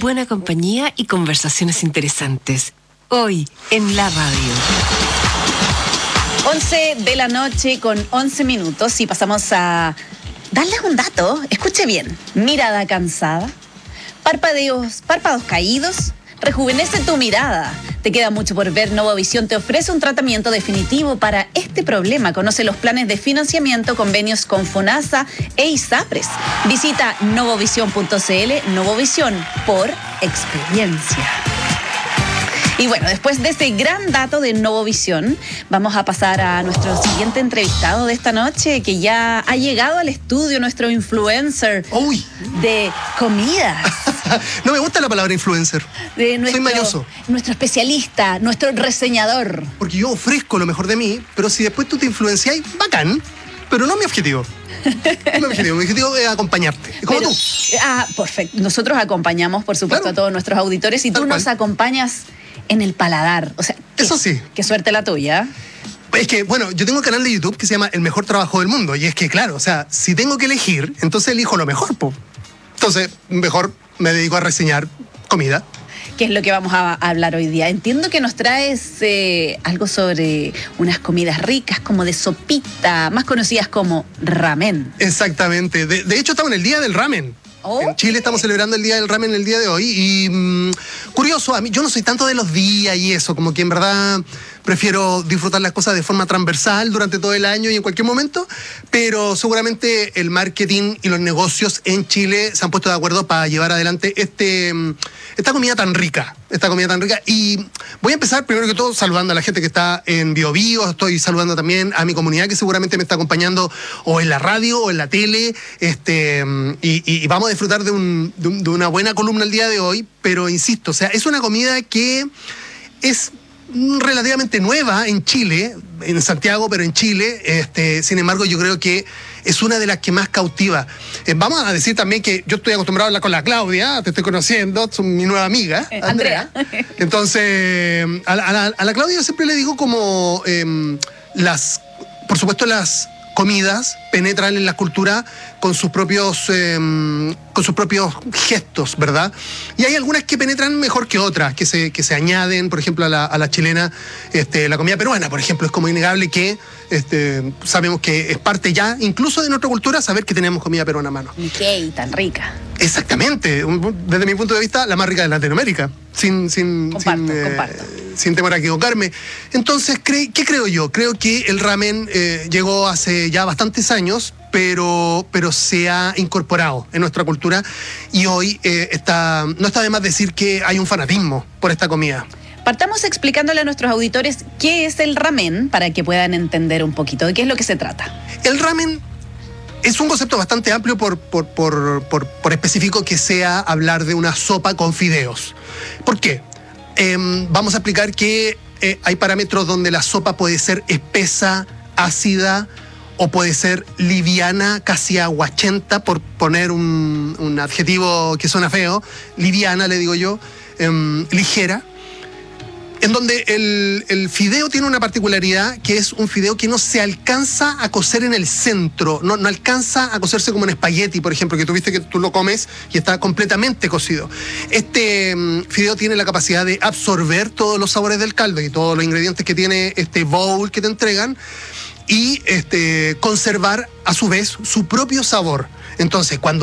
buena compañía y conversaciones interesantes. Hoy en la radio. 11 de la noche con 11 minutos y pasamos a darles un dato. Escuche bien. Mirada cansada, párpados caídos, rejuvenece tu mirada. Te queda mucho por ver. Novovisión te ofrece un tratamiento definitivo para este problema. Conoce los planes de financiamiento, convenios con FONASA e ISAPRES. Visita novovisión.cl. Novovisión por experiencia. Y bueno, después de ese gran dato de Novovisión, vamos a pasar a nuestro siguiente entrevistado de esta noche, que ya ha llegado al estudio, nuestro influencer de comidas. No me gusta la palabra influencer. Soy mañoso. Nuestro especialista, nuestro reseñador. Porque yo ofrezco lo mejor de mí, pero si después tú te influencias, bacán, pero no mi objetivo. Mi objetivo es acompañarte, como tú. Perfecto. Nosotros acompañamos, por supuesto, a todos nuestros auditores y tú nos acompañas en el paladar. O sea, eso sí. Qué suerte la tuya. Es que, bueno, yo tengo un canal de YouTube que se llama El Mejor Trabajo del Mundo. Y es que, claro, o sea, si tengo que elegir, entonces elijo lo mejor, po. Entonces, mejor me dedico a reseñar comida. ¿Qué es lo que vamos a hablar hoy día? Entiendo que nos traes algo sobre unas comidas ricas, como de sopita, más conocidas como ramen. Exactamente. De hecho, estamos en el día del ramen. En Chile estamos celebrando el Día del Ramen el día de hoy y curioso, a mí yo no soy tanto de los días y eso, como que en verdad prefiero disfrutar las cosas de forma transversal durante todo el año y en cualquier momento, pero seguramente el marketing y los negocios en Chile se han puesto de acuerdo para llevar adelante esta comida tan rica, y voy a empezar primero que todo saludando a la gente que está en BioBio, estoy saludando también a mi comunidad que seguramente me está acompañando o en la radio o en la tele, y vamos a disfrutar de una buena columna el día de hoy, pero insisto, o sea, es una comida que es relativamente nueva en Chile, en Santiago, pero en Chile, sin embargo, yo creo que es una de las que más cautiva. Vamos a decir también que yo estoy acostumbrado a hablar con la Claudia, te estoy conociendo, es mi nueva amiga, Andrea. Entonces, a la Claudia yo siempre le digo como por supuesto, las comidas penetran en la cultura con sus propios gestos, ¿verdad? Y hay algunas que penetran mejor que otras, que se añaden, por ejemplo, a la chilena. La comida peruana, por ejemplo, es como innegable que sabemos que es parte ya, incluso de nuestra cultura, saber que tenemos comida peruana a mano. ¿Qué? Tan rica. Exactamente. Desde mi punto de vista, la más rica de Latinoamérica. Comparto. Sin temor a equivocarme. Entonces, ¿qué creo yo? Creo que el ramen llegó hace ya bastantes años, pero se ha incorporado en nuestra cultura y hoy no está de más decir que hay un fanatismo por esta comida. Partamos explicándole a nuestros auditores qué es el ramen para que puedan entender un poquito de qué es lo que se trata. El ramen es un concepto bastante amplio por específico que sea hablar de una sopa con fideos. ¿Por qué? Vamos a explicar que hay parámetros donde la sopa puede ser espesa, ácida o puede ser liviana, casi aguachenta, por poner un adjetivo que suena feo, liviana le digo yo, ligera, en donde el fideo tiene una particularidad que es un fideo que no se alcanza a cocer en el centro, no alcanza a cocerse como en espagueti, por ejemplo, que tú viste que tú lo comes y está completamente cocido. Este fideo tiene la capacidad de absorber todos los sabores del caldo y todos los ingredientes que tiene este bowl que te entregan y conservar a su vez su propio sabor. Entonces, cuando